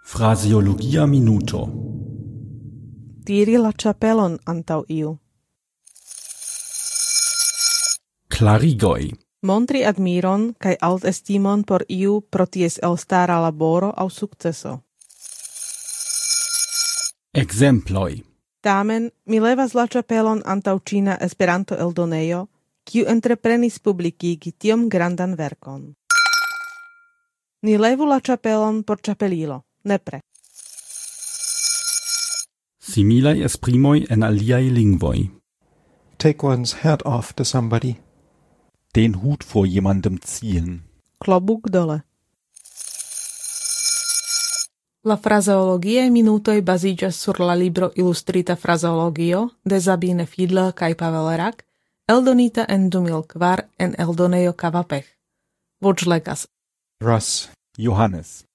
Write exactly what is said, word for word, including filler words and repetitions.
Fraseologia minuto. Tiri la ĉapelon antaŭ iu. Klarigoj. Montri admiron kaj altestimon por iu pro ties elstara laboro aŭ sukceso. Ekzemploj. Tamen, mi levas la ĉapelon antaŭ ĉina Esperanto-eldonejo, kiu entreprenis publikigi tiom grandan verkon. Ni levu la ĉapelon por ĉapelilo, nepre. Similaj esprimoj en aliaj lingvoj. Take one's hat off to somebody. Den Hut vor jemandem ziehen. Klobúk dole. La frazeologiae minutoj baziĝas sur la libro Ilustrita frazeologio de Sabine Fiedler kaj Pavel Rak, eldonita en du mil kvar en eldonejo Kavapech. Voĉlegas Russ Johannes.